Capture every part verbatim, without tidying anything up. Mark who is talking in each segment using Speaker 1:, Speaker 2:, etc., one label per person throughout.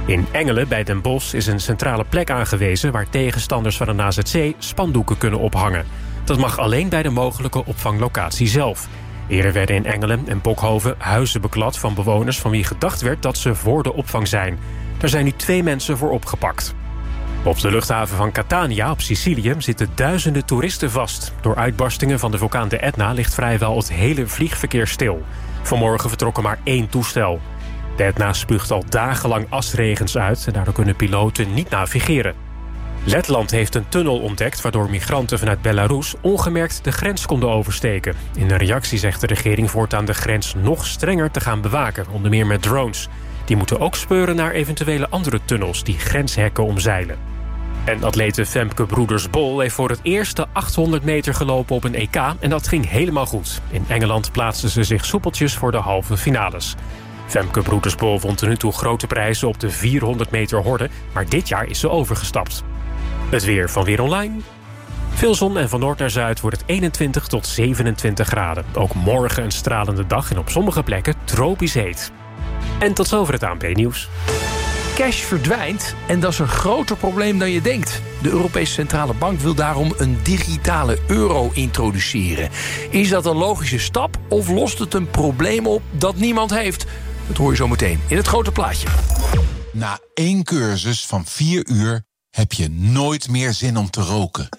Speaker 1: In Engelen bij Den Bosch is een centrale plek aangewezen waar tegenstanders van een A Z C spandoeken kunnen ophangen. Dat mag alleen bij de mogelijke opvanglocatie zelf. Eerder werden in Engelen en Bokhoven huizen beklad van bewoners van wie gedacht werd dat ze voor de opvang zijn. Daar zijn nu twee mensen voor opgepakt. Op de luchthaven van Catania op Sicilië zitten duizenden toeristen vast. Door uitbarstingen van de vulkaan de Etna ligt vrijwel het hele vliegverkeer stil. Vanmorgen vertrokken maar één toestel. De Etna spuugt al dagenlang asregens uit en daardoor kunnen piloten niet navigeren. Letland heeft een tunnel ontdekt waardoor migranten vanuit Belarus ongemerkt de grens konden oversteken. In een reactie zegt de regering voortaan de grens nog strenger te gaan bewaken, onder meer met drones. Die moeten ook speuren naar eventuele andere tunnels die grenshekken omzeilen. En atlete Femke Broeders-Bol heeft voor het eerst de achthonderd meter gelopen op een E K en dat ging helemaal goed. In Engeland plaatste ze zich soepeltjes voor de halve finales. Femke Broeders-Bol won tot nu toe grote prijzen op de vierhonderd meter horde, maar dit jaar is ze overgestapt. Het weer van Weer Online. Veel zon en van noord naar zuid wordt het eenentwintig tot zevenentwintig graden. Ook morgen een stralende dag en op sommige plekken tropisch heet. En tot zover het A N P-nieuws.
Speaker 2: Cash verdwijnt en dat is een groter probleem dan je denkt. De Europese Centrale Bank wil daarom een digitale euro introduceren. Is dat een logische stap of lost het een probleem op dat niemand heeft? Dat hoor je zo meteen in het grote plaatje.
Speaker 3: Na één cursus van vier uur heb je nooit meer zin om te roken.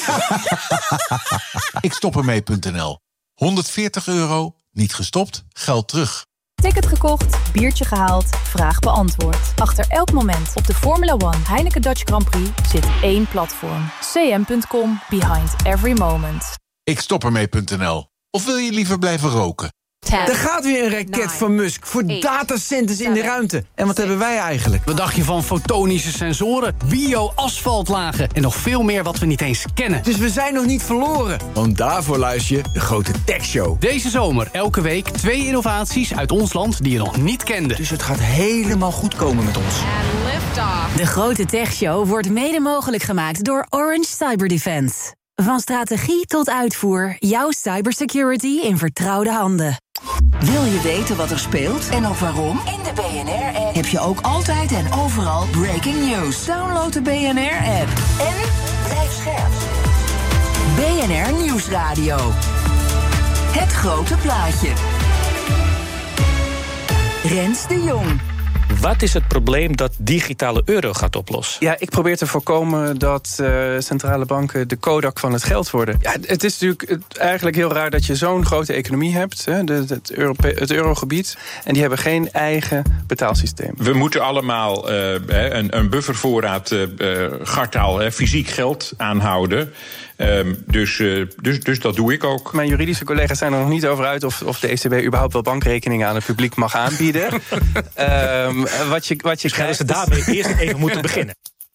Speaker 3: Ik stop ermee punt n l. honderdveertig euro, niet gestopt, geld terug.
Speaker 4: Ticket gekocht, biertje gehaald, vraag beantwoord. Achter elk moment op de Formula One Heineken Dutch Grand Prix zit één platform. c m punt com, behind every moment.
Speaker 3: Ik stop ermee punt n l. Of wil je liever blijven roken?
Speaker 5: Er gaat weer een raket van Musk voor datacenters in de ruimte. En wat hebben wij eigenlijk?
Speaker 6: Wat dacht je van fotonische sensoren, bio-asfaltlagen en nog veel meer wat we niet eens kennen?
Speaker 5: Dus we zijn nog niet verloren. Want daarvoor luister je de Grote Tech Show.
Speaker 6: Deze zomer elke week twee innovaties uit ons land die je nog niet kende.
Speaker 5: Dus het gaat helemaal goed komen met ons.
Speaker 7: De Grote Tech Show wordt mede mogelijk gemaakt door Orange Cyber Defense. Van strategie tot uitvoer, jouw cybersecurity in vertrouwde handen.
Speaker 8: Wil je weten wat er speelt en ook waarom? In de B N R-app heb je ook altijd en overal breaking news. Download de B N R-app en blijf scherp. B N R Nieuwsradio. Het grote plaatje. Rens de Jong.
Speaker 9: Wat is het probleem dat digitale euro gaat oplossen?
Speaker 10: Ja, ik probeer te voorkomen dat uh, centrale banken de Kodak van het geld worden. Ja, het is natuurlijk eigenlijk heel raar dat je zo'n grote economie hebt, hè, de, het, Europe- het eurogebied, en die hebben geen eigen betaalsysteem.
Speaker 11: We moeten allemaal uh, een, een buffervoorraad uh, gartaal, uh, fysiek geld aanhouden. Um, dus, uh, dus, dus dat doe ik ook.
Speaker 10: Mijn juridische collega's zijn er nog niet over uit of, of de E C B überhaupt wel bankrekeningen aan het publiek mag aanbieden. um, wat je, wat je
Speaker 1: dus krijgt, ze daarmee is... eerst even moeten beginnen.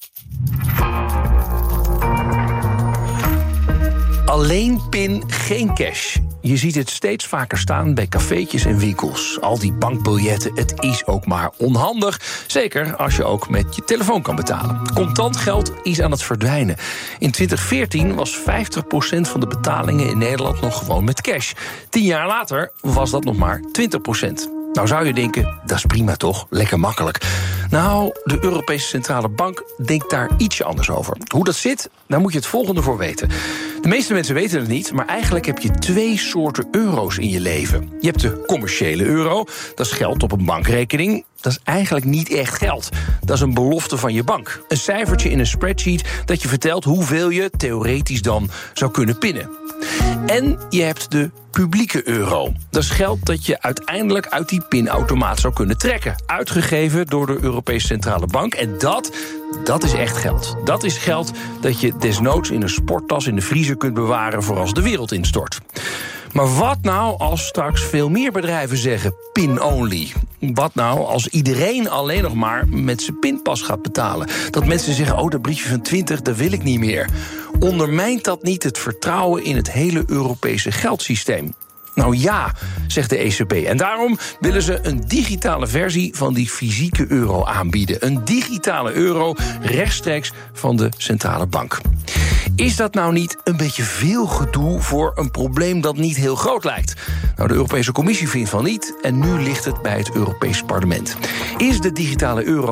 Speaker 2: Alleen pin, geen cash. Je ziet het steeds vaker staan bij cafeetjes en winkels. Al die bankbiljetten, het is ook maar onhandig. Zeker als je ook met je telefoon kan betalen. Contant geld is aan het verdwijnen. In twintig veertien was vijftig procent van de betalingen in Nederland nog gewoon met cash. Tien jaar later was dat nog maar twintig procent. Nou zou je denken, dat is prima toch? Lekker makkelijk. Nou, de Europese Centrale Bank denkt daar ietsje anders over. Hoe dat zit, daar moet je het volgende voor weten. De meeste mensen weten het niet, maar eigenlijk heb je twee soorten euro's in je leven. Je hebt de commerciële euro, dat is geld op een bankrekening. Dat is eigenlijk niet echt geld. Dat is een belofte van je bank. Een cijfertje in een spreadsheet dat je vertelt hoeveel je theoretisch dan zou kunnen pinnen. En je hebt de publieke euro. Dat is geld dat je uiteindelijk uit die pinautomaat zou kunnen trekken. Uitgegeven door de Europese Centrale Bank. En dat, dat is echt geld. Dat is geld dat je desnoods in een sporttas in de vriezer kunt bewaren voor als de wereld instort. Maar wat nou als straks veel meer bedrijven zeggen pin-only? Wat nou als iedereen alleen nog maar met zijn pinpas gaat betalen? Dat mensen zeggen, oh, dat briefje van twintig, dat wil ik niet meer. Ondermijnt dat niet het vertrouwen in het hele Europese geldsysteem? Nou ja, zegt de E C B. En daarom willen ze een digitale versie van die fysieke euro aanbieden. Een digitale euro rechtstreeks van de centrale bank. Is dat nou niet een beetje veel gedoe voor een probleem dat niet heel groot lijkt? Nou, de Europese Commissie vindt van niet en nu ligt het bij het Europees Parlement. Is de digitale euro